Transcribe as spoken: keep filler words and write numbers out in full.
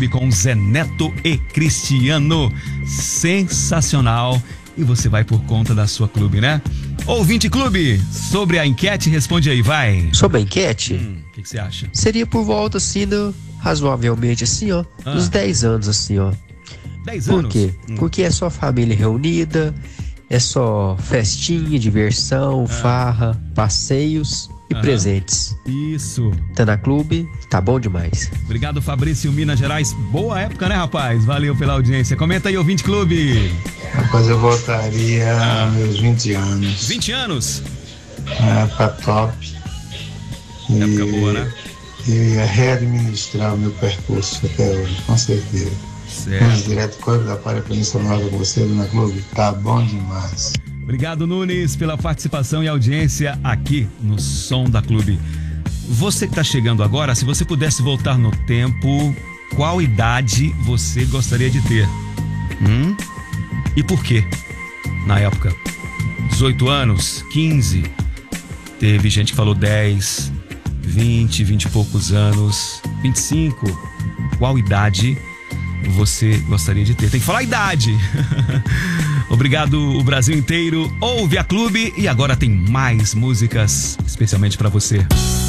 Clube com Zé Neto e Cristiano. Sensacional. E você vai por conta da sua clube, né? Ouvinte Clube, sobre a enquete, responde aí, vai. Sobre a enquete? Hum, o que você acha? Seria por volta, assim, do, razoavelmente, assim, ó, Ah. dos dez anos, assim, ó. dez Por anos? quê? Hum. Porque é só família reunida, é só festinha, diversão, farra, passeios e Aham. presentes. Isso. Tá na clube, tá bom demais. Obrigado, Fabrício, Minas Gerais. Boa época, né, rapaz? Valeu pela audiência. Comenta aí, Ouvinte Clube. Rapaz, eu voltaria aos meus vinte anos. vinte anos. É, pra top. E Época boa, né? eu ia readministrar o meu percurso até hoje, com certeza. Vamos Certo. direto Código da Paraíba Sonora com você, Dona Clube. Tá bom demais. Obrigado, Nunes, pela participação e audiência aqui no Som da Clube. Você que tá chegando agora, se você pudesse voltar no tempo, qual idade você gostaria de ter? Hum? E por quê? Na época, dezoito anos, quinze, teve gente que falou dez, vinte, vinte e poucos anos, vinte e cinco. Qual idade você gostaria de ter? Tem que falar a idade. Obrigado, o Brasil inteiro ouve a Clube e agora tem mais músicas especialmente pra você.